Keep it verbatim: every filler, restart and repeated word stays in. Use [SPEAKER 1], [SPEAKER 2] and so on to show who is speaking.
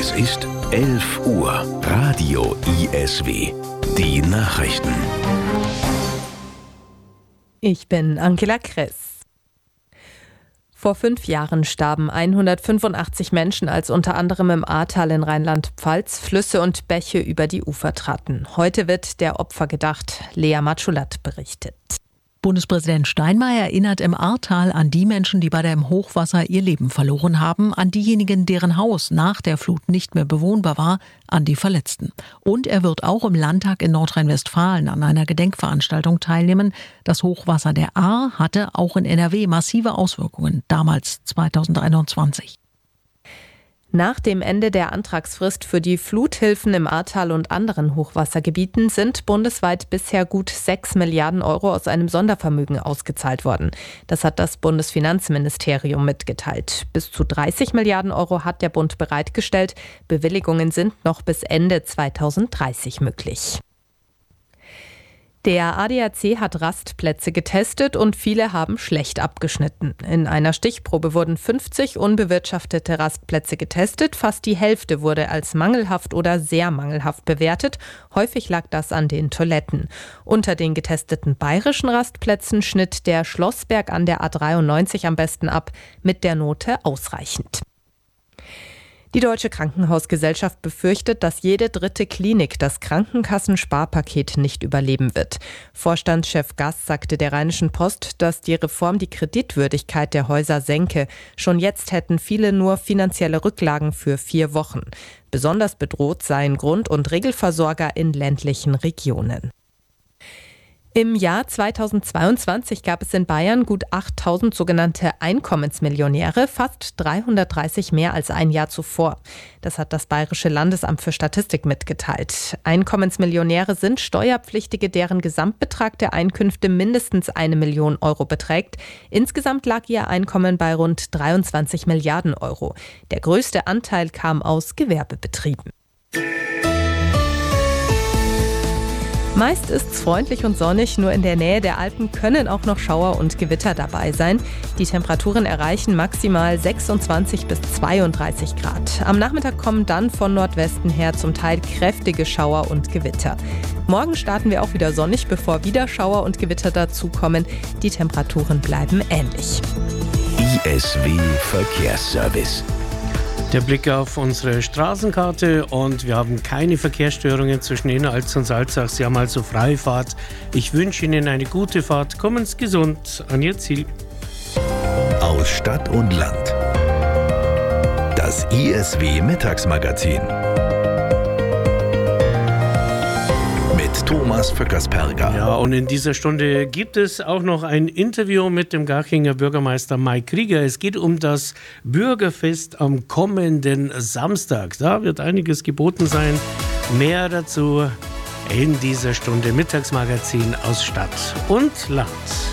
[SPEAKER 1] Es ist elf Uhr. Radio I S W. Die Nachrichten.
[SPEAKER 2] Ich bin Angela Kress. Vor fünf Jahren starben hundertfünfundachtzig Menschen, als unter anderem im Ahrtal in Rheinland-Pfalz Flüsse und Bäche über die Ufer traten. Heute wird der Opfer gedacht. Lea Matschulat berichtet.
[SPEAKER 3] Bundespräsident Steinmeier erinnert im Ahrtal an die Menschen, die bei dem Hochwasser ihr Leben verloren haben, an diejenigen, deren Haus nach der Flut nicht mehr bewohnbar war, an die Verletzten. Und er wird auch im Landtag in Nordrhein-Westfalen an einer Gedenkveranstaltung teilnehmen. Das Hochwasser der Ahr hatte auch in N R W massive Auswirkungen, damals zweitausendeinundzwanzig.
[SPEAKER 2] Nach dem Ende der Antragsfrist für die Fluthilfen im Ahrtal und anderen Hochwassergebieten sind bundesweit bisher gut sechs Milliarden Euro aus einem Sondervermögen ausgezahlt worden. Das hat das Bundesfinanzministerium mitgeteilt. Bis zu dreißig Milliarden Euro hat der Bund bereitgestellt. Bewilligungen sind noch bis Ende zweitausenddreißig möglich. Der A D A C hat Rastplätze getestet und viele haben schlecht abgeschnitten. In einer Stichprobe wurden fünfzig unbewirtschaftete Rastplätze getestet. Fast die Hälfte wurde als mangelhaft oder sehr mangelhaft bewertet. Häufig lag das an den Toiletten. Unter den getesteten bayerischen Rastplätzen schnitt der Schlossberg an der A dreiundneunzig am besten ab, mit der Note ausreichend. Die Deutsche Krankenhausgesellschaft befürchtet, dass jede dritte Klinik das Krankenkassensparpaket nicht überleben wird. Vorstandschef Gass sagte der Rheinischen Post, dass die Reform die Kreditwürdigkeit der Häuser senke. Schon jetzt hätten viele nur finanzielle Rücklagen für vier Wochen. Besonders bedroht seien Grund- und Regelversorger in ländlichen Regionen. Im Jahr zweitausendzweiundzwanzig gab es in Bayern gut achttausend sogenannte Einkommensmillionäre, fast dreihundertdreißig mehr als ein Jahr zuvor. Das hat das Bayerische Landesamt für Statistik mitgeteilt. Einkommensmillionäre sind Steuerpflichtige, deren Gesamtbetrag der Einkünfte mindestens eine Million Euro beträgt. Insgesamt lag ihr Einkommen bei rund dreiundzwanzig Milliarden Euro. Der größte Anteil kam aus Gewerbebetrieben. Meist ist's freundlich und sonnig, nur in der Nähe der Alpen können auch noch Schauer und Gewitter dabei sein. Die Temperaturen erreichen maximal sechsundzwanzig bis zweiunddreißig Grad. Am Nachmittag kommen dann von Nordwesten her zum Teil kräftige Schauer und Gewitter. Morgen starten wir auch wieder sonnig, bevor wieder Schauer und Gewitter dazukommen. Die Temperaturen bleiben ähnlich.
[SPEAKER 1] I S W Verkehrsservice.
[SPEAKER 4] Der Blick auf unsere Straßenkarte und wir haben keine Verkehrsstörungen zwischen Inneralz und Salzach. Sie haben also Freifahrt. Ich wünsche Ihnen eine gute Fahrt. Kommen Sie gesund an Ihr Ziel.
[SPEAKER 1] Aus Stadt und Land. Das I S W Mittagsmagazin. Mit Thomas Vöckersperger.
[SPEAKER 4] Ja, und in dieser Stunde gibt es auch noch ein Interview mit dem Garchinger Bürgermeister Mike Krieger. Es geht um das Bürgerfest am kommenden Samstag. Da wird einiges geboten sein. Mehr dazu in dieser Stunde Mittagsmagazin aus Stadt und Land.